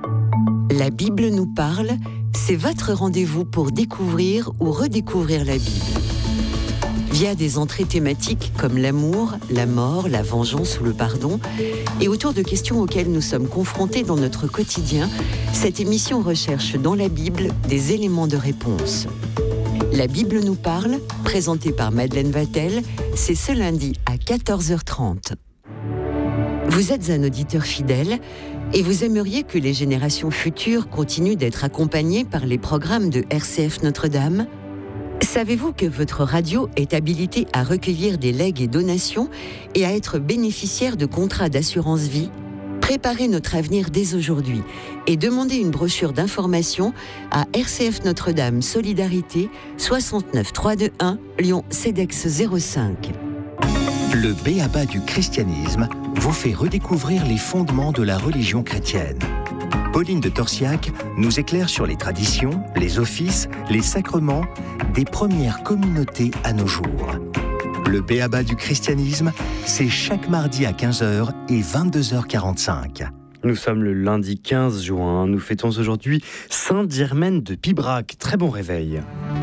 La Bible nous parle, c'est votre rendez-vous pour découvrir ou redécouvrir la Bible. Via des entrées thématiques comme l'amour, la mort, la vengeance ou le pardon, et autour de questions auxquelles nous sommes confrontés dans notre quotidien, cette émission recherche dans la Bible des éléments de réponse. La Bible nous parle, présentée par Madeleine Vatel, c'est ce lundi à 14h30. Vous êtes un auditeur fidèle et vous aimeriez que les générations futures continuent d'être accompagnées par les programmes de RCF Notre-Dame ? Savez-vous que votre radio est habilitée à recueillir des legs et donations et à être bénéficiaire de contrats d'assurance vie ? Préparez notre avenir dès aujourd'hui et demandez une brochure d'information à RCF Notre-Dame Solidarité 69 321 Lyon CEDEX 05. Le b.a.-ba du christianisme vous fait redécouvrir les fondements de la religion chrétienne. Pauline de Torsiac nous éclaire sur les traditions, les offices, les sacrements des premières communautés à nos jours. Le b.a.-ba du christianisme, c'est chaque mardi à 15h et 22h45. Nous sommes le lundi 15 juin. Nous fêtons aujourd'hui Sainte Germaine de Pibrac. Très bon réveil.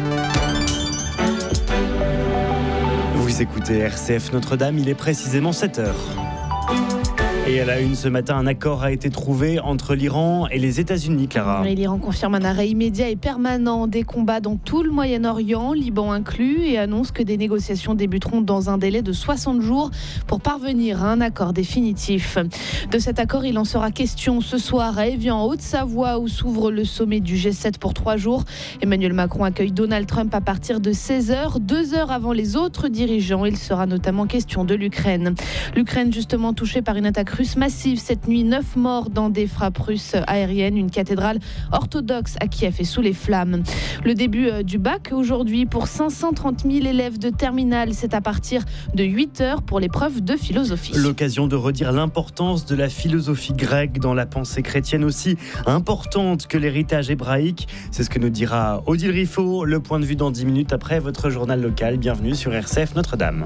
Vous écoutez RCF Notre-Dame, il est précisément 7h. Et à la une ce matin, un accord a été trouvé entre l'Iran et les États-Unis, Clara. Et l'Iran confirme un arrêt immédiat et permanent des combats dans tout le Moyen-Orient, Liban inclus, et annonce que des négociations débuteront dans un délai de 60 jours pour parvenir à un accord définitif. De cet accord, il en sera question ce soir à Évian, en Haute-Savoie, où s'ouvre le sommet du G7 pour 3 jours. Emmanuel Macron accueille Donald Trump à partir de 16h, 2 heures avant les autres dirigeants. Il sera notamment question de l'Ukraine. L'Ukraine, justement touchée par une attaque russe massive cette nuit, 9 morts dans des frappes russes aériennes. Une cathédrale orthodoxe à Kiev est sous les flammes. Le début du bac aujourd'hui pour 530 000 élèves de terminale. C'est à partir de 8h pour l'épreuve de philosophie. L'occasion de redire l'importance de la philosophie grecque dans la pensée chrétienne, aussi importante que l'héritage hébraïque. C'est ce que nous dira Odile Riffaut. Le point de vue dans 10 minutes après votre journal local. Bienvenue sur RCF Notre-Dame.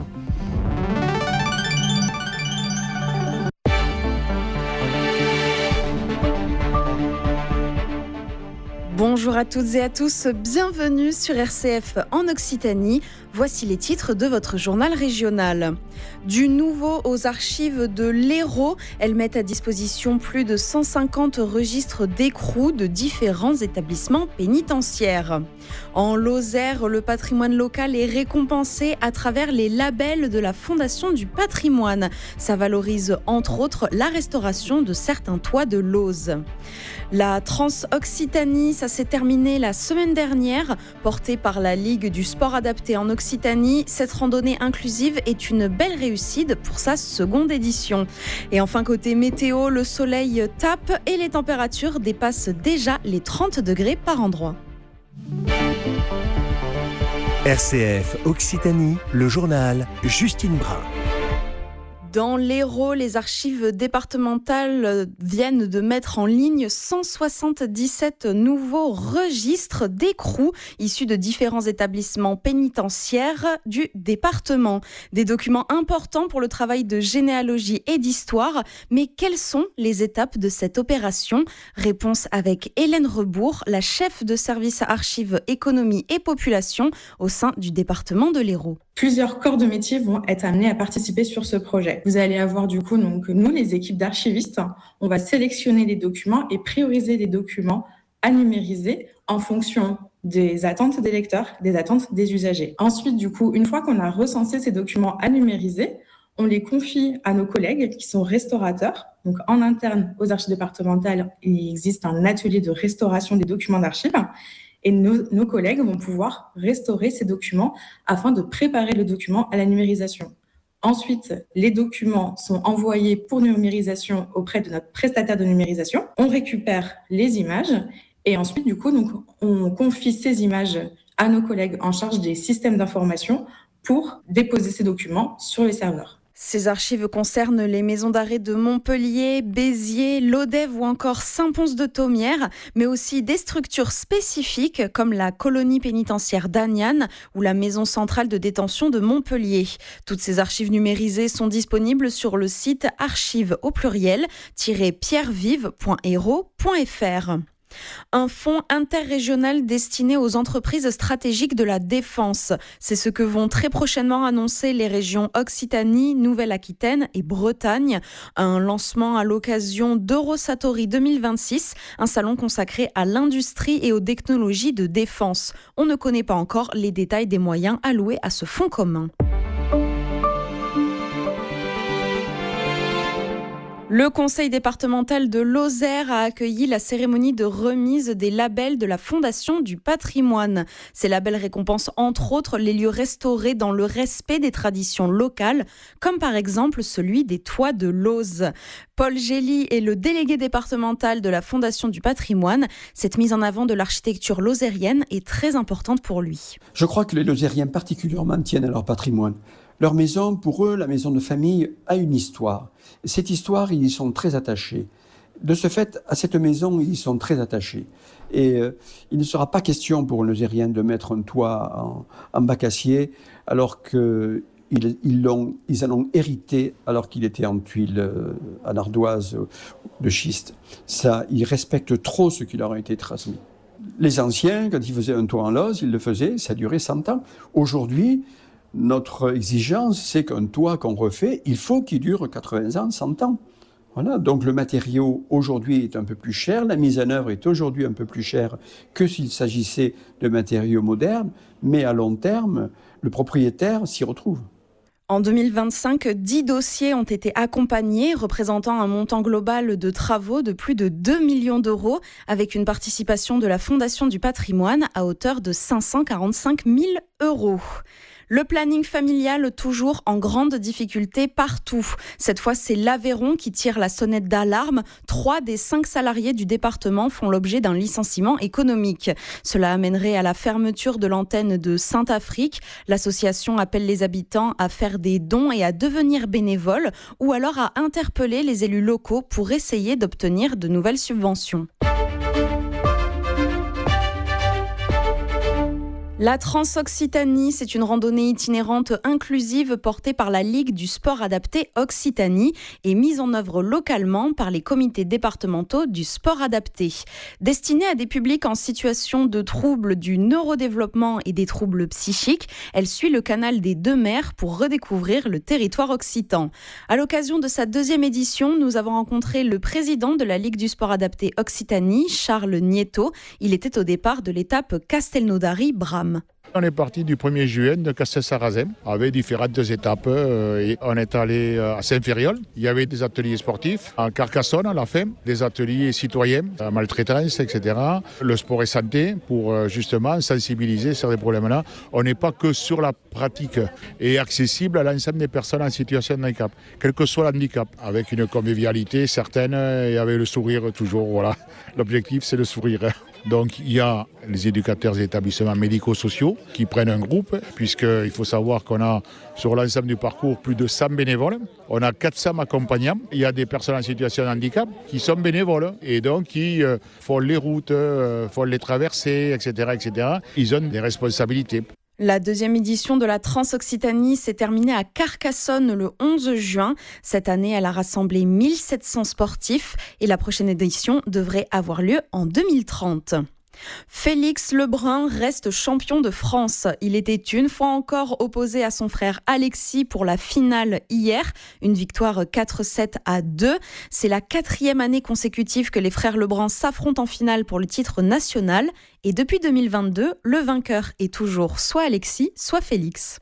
Bonjour à toutes et à tous, bienvenue sur RCF en Occitanie. Voici les titres de votre journal régional. Du nouveau aux archives de l'Hérault, elles mettent à disposition plus de 150 registres d'écrous de différents établissements pénitentiaires. En Lozère, le patrimoine local est récompensé à travers les labels de la Fondation du patrimoine. Ça valorise entre autres la restauration de certains toits de Lose. La Trans-Occitanie, ça s'est terminé la semaine dernière, portée par la Ligue du sport adapté en Occitanie. Cette randonnée inclusive est une belle réussite pour sa seconde édition. Et enfin, côté météo, le soleil tape et les températures dépassent déjà les 30 degrés par endroit. RCF Occitanie, le journal Justine Brun. Dans l'Hérault, les archives départementales viennent de mettre en ligne 177 nouveaux registres d'écrous issus de différents établissements pénitentiaires du département. Des documents importants pour le travail de généalogie et d'histoire. Mais quelles sont les étapes de cette opération ? Réponse avec Hélène Rebourg, la chef de service archives économie et population au sein du département de l'Hérault. Plusieurs corps de métier vont être amenés à participer sur ce projet. Vous allez avoir du coup, nous, les équipes d'archivistes, on va sélectionner les documents et prioriser les documents à numériser en fonction des attentes des lecteurs, des attentes des usagers. Ensuite, du coup, une fois qu'on a recensé ces documents à numériser, on les confie à nos collègues qui sont restaurateurs. Donc, en interne aux archives départementales, il existe un atelier de restauration des documents d'archives. Et nos collègues vont pouvoir restaurer ces documents afin de préparer le document à la numérisation. Ensuite, les documents sont envoyés pour numérisation auprès de notre prestataire de numérisation. On récupère les images et ensuite, du coup, on confie ces images à nos collègues en charge des systèmes d'information pour déposer ces documents sur les serveurs. Ces archives concernent les maisons d'arrêt de Montpellier, Béziers, Lodève ou encore Saint-Pons-de-Thomières, mais aussi des structures spécifiques comme la colonie pénitentiaire d'Aniane ou la maison centrale de détention de Montpellier. Toutes ces archives numérisées sont disponibles sur le site archives-pierrevive.hero.fr. Un fonds interrégional destiné aux entreprises stratégiques de la défense. C'est ce que vont très prochainement annoncer les régions Occitanie, Nouvelle-Aquitaine et Bretagne. Un lancement à l'occasion d'Eurosatory 2026, un salon consacré à l'industrie et aux technologies de défense. On ne connaît pas encore les détails des moyens alloués à ce fonds commun. Le conseil départemental de Lozère a accueilli la cérémonie de remise des labels de la Fondation du patrimoine. Ces labels récompensent entre autres les lieux restaurés dans le respect des traditions locales, comme par exemple celui des toits de Lozes. Paul Gély est le délégué départemental de la Fondation du patrimoine. Cette mise en avant de l'architecture lozérienne est très importante pour lui. Je crois que les Lozériens particulièrement tiennent à leur patrimoine. Leur maison, pour eux, la maison de famille, a une histoire. Cette histoire, ils y sont très attachés. De ce fait, à cette maison, ils y sont très attachés. Et il ne sera pas question pour un Lozérien de mettre un toit en bac acier, alors qu'ils en ont hérité alors qu'il était en tuiles, en ardoise de schiste. Ça, ils respectent trop ce qui leur a été transmis. Les anciens, quand ils faisaient un toit en loze, ils le faisaient, ça durait 100 ans. Aujourd'hui, notre exigence, c'est qu'un toit qu'on refait, il faut qu'il dure 80 ans, 100 ans. Voilà. Donc le matériau aujourd'hui est un peu plus cher, la mise en œuvre est aujourd'hui un peu plus chère que s'il s'agissait de matériaux modernes, mais à long terme, le propriétaire s'y retrouve. En 2025, 10 dossiers ont été accompagnés, représentant un montant global de travaux de plus de 2 millions d'euros, avec une participation de la Fondation du patrimoine à hauteur de 545 000 euros. Le planning familial toujours en grande difficulté partout. Cette fois, c'est l'Aveyron qui tire la sonnette d'alarme. 3 des 5 salariés du département font l'objet d'un licenciement économique. Cela amènerait à la fermeture de l'antenne de Saint-Afrique. L'association appelle les habitants à faire des dons et à devenir bénévoles ou alors à interpeller les élus locaux pour essayer d'obtenir de nouvelles subventions. La Transoccitanie, c'est une randonnée itinérante inclusive portée par la Ligue du sport adapté Occitanie et mise en œuvre localement par les comités départementaux du sport adapté. Destinée à des publics en situation de troubles du neurodéveloppement et des troubles psychiques, elle suit le canal des Deux Mers pour redécouvrir le territoire occitan. À l'occasion de sa 2e édition, nous avons rencontré le président de la Ligue du sport adapté Occitanie, Charles Nieto. Il était au départ de l'étape Castelnaudary-Bram. On est parti du 1er juin de Castelsarazem avec différentes étapes. Et on est allé à Saint-Ferriol. Il y avait des ateliers sportifs. À Carcassonne, à la fin, des ateliers citoyens, la maltraitance, etc. Le sport et santé pour justement sensibiliser sur ces problèmes-là. On n'est pas que sur la pratique et accessible à l'ensemble des personnes en situation de handicap, quel que soit l'handicap, avec une convivialité certaine et avec le sourire toujours. Voilà. L'objectif, c'est le sourire. Donc il y a les éducateurs des établissements médico-sociaux qui prennent un groupe, puisqu'il faut savoir qu'on a sur l'ensemble du parcours plus de 100 bénévoles. On a 400 accompagnants. Il y a des personnes en situation de handicap qui sont bénévoles et donc qui font les routes, font les traversées, etc., etc. Ils ont des responsabilités. La 2e édition de la Transoccitanie s'est terminée à Carcassonne le 11 juin. Cette année, elle a rassemblé 1700 sportifs et la prochaine édition devrait avoir lieu en 2030. Félix Lebrun reste champion de France. Il était une fois encore opposé à son frère Alexis pour la finale hier. Une victoire 4-7 à 2. C'est la 4e année consécutive que les frères Lebrun s'affrontent en finale pour le titre national. Et depuis 2022, le vainqueur est toujours soit Alexis, soit Félix.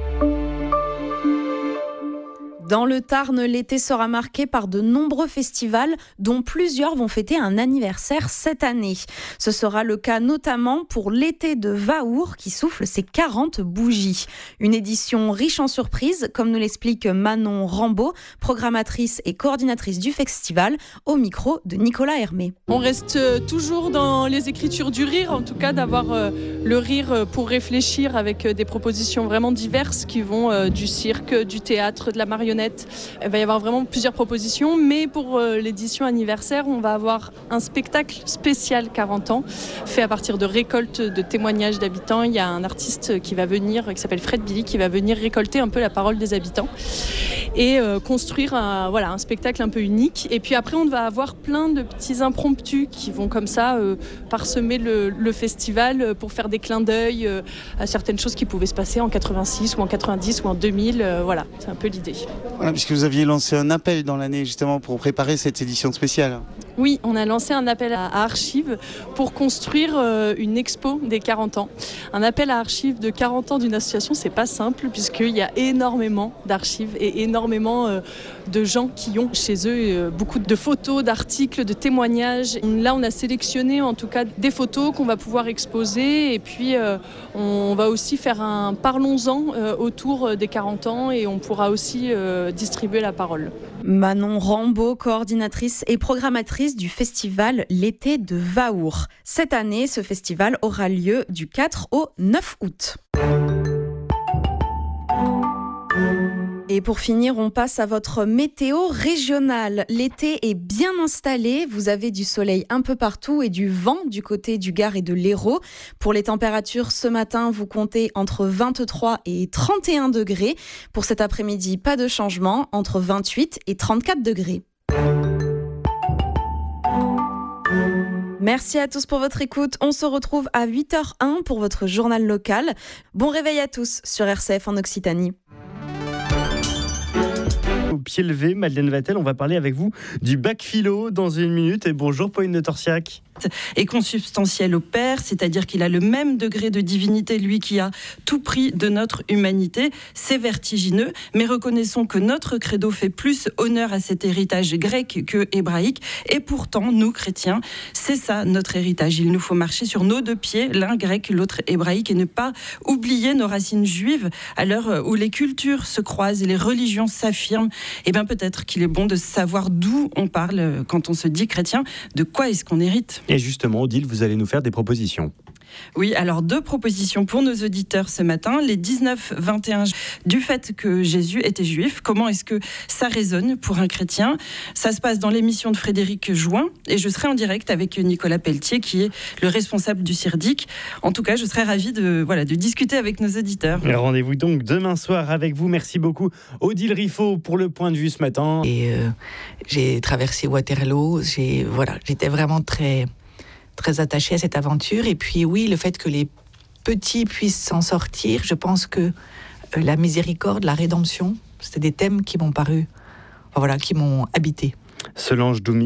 Dans le Tarn, l'été sera marqué par de nombreux festivals, dont plusieurs vont fêter un anniversaire cette année. Ce sera le cas notamment pour l'été de Vaour, qui souffle ses 40 bougies. Une édition riche en surprises, comme nous l'explique Manon Rambaud, programmatrice et coordinatrice du festival, au micro de Nicolas Hermé. On reste toujours dans les écritures du rire, en tout cas d'avoir le rire pour réfléchir avec des propositions vraiment diverses qui vont du cirque, du théâtre, de la marionnette, Internet. Il va y avoir vraiment plusieurs propositions, mais pour l'édition anniversaire, on va avoir un spectacle spécial 40 ans, fait à partir de récoltes de témoignages d'habitants. Il y a un artiste qui va venir, qui s'appelle Fred Billy, qui va venir récolter un peu la parole des habitants et construire un spectacle un peu unique. Et puis après, on va avoir plein de petits impromptus qui vont comme ça parsemer le festival pour faire des clins d'œil à certaines choses qui pouvaient se passer en 86 ou en 90 ou en 2000. Voilà, c'est un peu l'idée. Voilà, puisque vous aviez lancé un appel dans l'année justement pour préparer cette édition spéciale. Oui, on a lancé un appel à Archives pour construire une expo des 40 ans. Un appel à Archives de 40 ans d'une association, c'est pas simple puisqu'il y a énormément d'archives et énormément de gens qui ont chez eux beaucoup de photos, d'articles, de témoignages. Là, on a sélectionné en tout cas des photos qu'on va pouvoir exposer et puis on va aussi faire un parlons-en autour des 40 ans et on pourra aussi distribuer la parole. Manon Rambaud, coordinatrice et programmatrice du festival L'été de Vaour. Cette année, ce festival aura lieu du 4 au 9 août. Et pour finir, on passe à votre météo régionale. L'été est bien installé, vous avez du soleil un peu partout et du vent du côté du Gard et de l'Hérault. Pour les températures, ce matin, vous comptez entre 23 et 31 degrés. Pour cet après-midi, pas de changement, entre 28 et 34 degrés. Merci à tous pour votre écoute. On se retrouve à 8h01 pour votre journal local. Bon réveil à tous sur RCF en Occitanie. Au pied levé, Madeleine Vatel, on va parler avec vous du bac philo dans une minute. Et bonjour Pauline de Torsiac. Et consubstantiel au Père, c'est-à-dire qu'il a le même degré de divinité, lui qui a tout pris de notre humanité. C'est vertigineux, mais reconnaissons que notre credo fait plus honneur à cet héritage grec que hébraïque. Et pourtant, nous, chrétiens, c'est ça notre héritage. Il nous faut marcher sur nos deux pieds, l'un grec, l'autre hébraïque, et ne pas oublier nos racines juives. À l'heure où les cultures se croisent et les religions s'affirment, eh bien peut-être qu'il est bon de savoir d'où on parle quand on se dit chrétien, de quoi est-ce qu'on hérite. Et justement, Odile, vous allez nous faire des propositions. Oui, alors 2 propositions pour nos auditeurs ce matin. Les 19-21 du fait que Jésus était juif. Comment est-ce que ça résonne pour un chrétien ? Ça se passe dans l'émission de Frédéric Jouin et je serai en direct avec Nicolas Pelletier qui est le responsable du CIRDIC. En tout cas, je serai ravie de discuter avec nos auditeurs. Et rendez-vous donc demain soir avec vous. Merci beaucoup Odile Riffaut pour le point de vue ce matin. Et j'ai traversé Waterloo. J'étais vraiment très attachée à cette aventure. Et puis oui, le fait que les petits puissent s'en sortir, je pense que la miséricorde, la rédemption, c'était des thèmes qui m'ont paru, qui m'ont habité. Solange Doumi.